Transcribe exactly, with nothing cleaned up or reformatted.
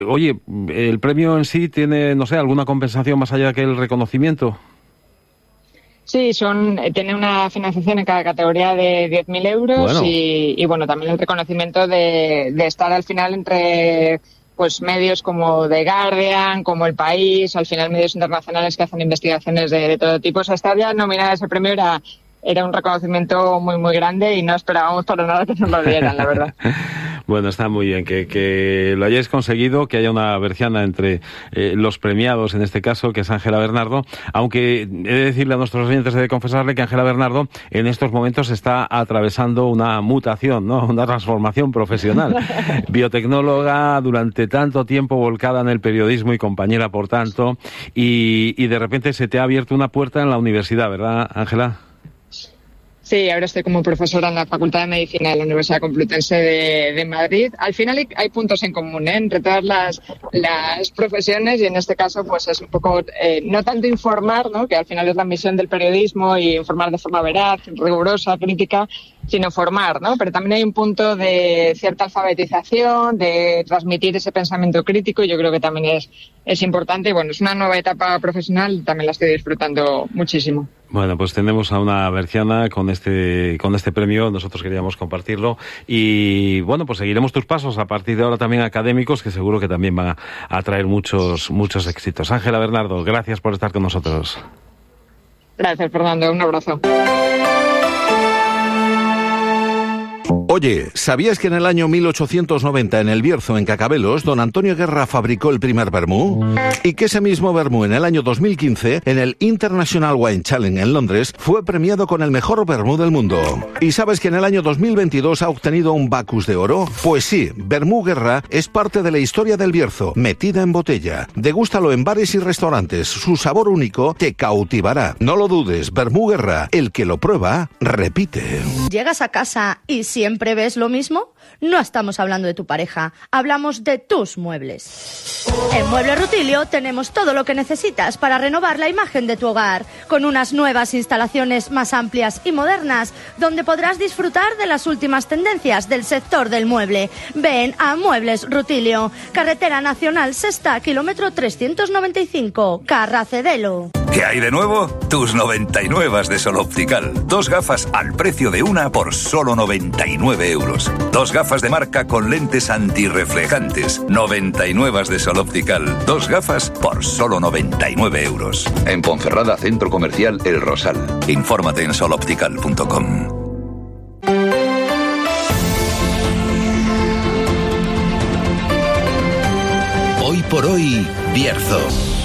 Oye, ¿el premio en sí tiene, no sé, alguna compensación más allá que el reconocimiento? Sí, son tiene una financiación en cada categoría de diez mil euros bueno. Y, y, bueno, también el reconocimiento de, de estar al final entre pues medios como The Guardian, como El País, al final medios internacionales que hacen investigaciones de, de todo tipo. O sea, estar ya nominada a ese premio era... Era un reconocimiento muy, muy grande y no esperábamos para nada que nos lo dieran, la verdad. Bueno, está muy bien que, que lo hayáis conseguido, que haya una berciana entre eh, los premiados, en este caso, que es Ángela Bernardo, aunque he de decirle a nuestros oyentes, he de confesarle que Ángela Bernardo en estos momentos está atravesando una mutación, ¿no? Una transformación profesional. Biotecnóloga, durante tanto tiempo volcada en el periodismo y compañera, por tanto, y, y de repente se te ha abierto una puerta en la universidad, ¿verdad, Ángela? Sí, ahora estoy como profesora en la Facultad de Medicina de la Universidad Complutense de, de Madrid. Al final hay, hay puntos en común, ¿eh? Entre todas las, las profesiones, y en este caso pues es un poco, eh, no tanto informar, ¿no? Que al final es la misión del periodismo, y informar de forma veraz, rigurosa, crítica, sino formar, ¿no? Pero también hay un punto de cierta alfabetización, de transmitir ese pensamiento crítico, y yo creo que también es, es importante. Y bueno, es una nueva etapa profesional, también la estoy disfrutando muchísimo. Bueno, pues tenemos a una berciana con este con este premio, nosotros queríamos compartirlo, y bueno, pues seguiremos tus pasos a partir de ahora también académicos, que seguro que también van a, a traer muchos muchos éxitos. Ángela Bernardo, gracias por estar con nosotros. Gracias, Fernando, un abrazo. Oye, ¿sabías que en el año mil ochocientos noventa en el Bierzo, en Cacabelos, don Antonio Guerra fabricó el primer vermú? Y que ese mismo vermú en el año dos mil quince, en el International Wine Challenge en Londres, fue premiado con el mejor vermú del mundo. ¿Y sabes que en el año dos mil veintidós ha obtenido un Bacus de oro? Pues sí, Vermú Guerra es parte de la historia del Bierzo, metida en botella. Degústalo en bares y restaurantes, su sabor único te cautivará. No lo dudes, Vermú Guerra, el que lo prueba, repite. ¿Llegas a casa y siempre ves lo mismo? No estamos hablando de tu pareja, hablamos de tus muebles. En Muebles Rutilio tenemos todo lo que necesitas para renovar la imagen de tu hogar, con unas nuevas instalaciones más amplias y modernas, donde podrás disfrutar de las últimas tendencias del sector del mueble. Ven a Muebles Rutilio, Carretera Nacional Sexta, kilómetro trescientos noventa y cinco, Carracedelo. ¿Qué hay de nuevo? Tus noventa y nueve de Sol Optical. Dos gafas al precio de una por solo noventa y nueve euros. Dos gafas de marca con lentes antirreflejantes. noventa y nueve de Sol Optical. Dos gafas por solo noventa y nueve euros. En Ponferrada, Centro Comercial El Rosal. Infórmate en sol optical punto com. Hoy por hoy, Bierzo.